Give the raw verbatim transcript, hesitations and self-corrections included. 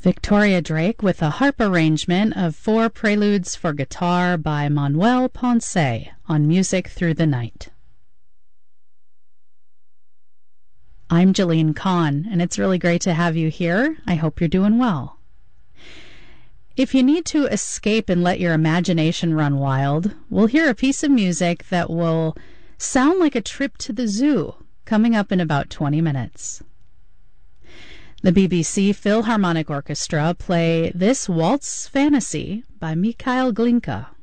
Victoria Drake with a harp arrangement of Four Preludes for Guitar by Manuel Ponce on Music Through the Night. I'm Jalene Kahn, and it's really great to have you here. I hope you're doing well. If you need to escape and let your imagination run wild, we'll hear a piece of music that will sound like a trip to the zoo coming up in about twenty minutes. The B B C Philharmonic Orchestra play This Waltz Fantasy by Mikhail Glinka.